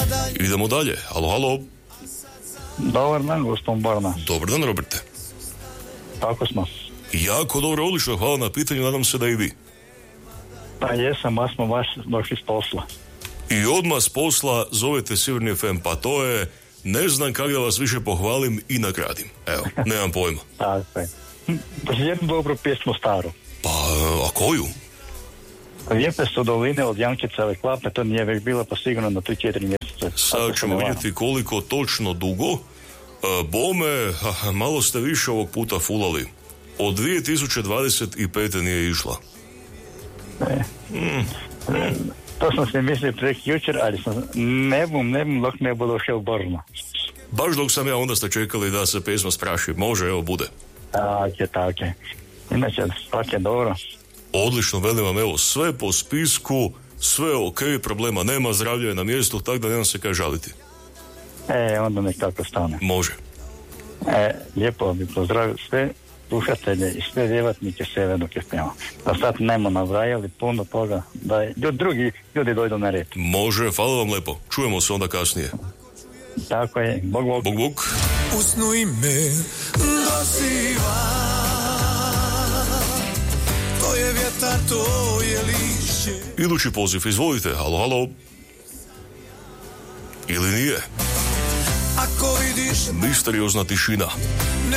Idemo dalje. Halo, halo. Dobar dan, gospodin Borna. Dobar dan, Roberte. Kako smo? Jako dobro, odlično, hvala na pitanju, nadam se da i vi. Pa jesam, baš smo došli s posla. I odmah s posla zovete Sjeverni FM, pa to je, ne znam kako da vas više pohvalim i nagradim. Evo, nemam pojma. Tako je. Jednu dobru pjesmu staru. Pa, a koju? Lijepe su doline od Jankiceve klape, to nije već bilo pa sigurno na 3-4 mjeseca. Sad ćemo vidjeti koliko točno dugo. Bome, malo ste više ovog puta fulali. Od 2025. nije išla. To sam se mislio prek jučer, ali sam ne bum dok ne budu došao u Borno. Baš dok sam ja, onda ste čekali da se pesma spraši. Može, evo, bude. Tako je. Inače, svak je dobro. Odlično, velim vam, evo, sve po spisku, sve ok, problema nema, zdravlje je na mjestu, tako da nemam se kaj žaliti. Onda nek tako stane. Može. Lijepo bi pozdravio sve slušatelje i sve djelatnike Sjevernog FM-a. Da sad nemo nabrajali puno toga, da drugi ljudi dojdu na red. Može, hvala vam lepo. Čujemo se onda kasnije. Tako je, bog. Bog. Usnu ime dosiva, to je vjetar, to je lišće. Idući poziv, izvolite, halo, halo. Ili nije? Ako vidiš, Misteriozna tišina. ne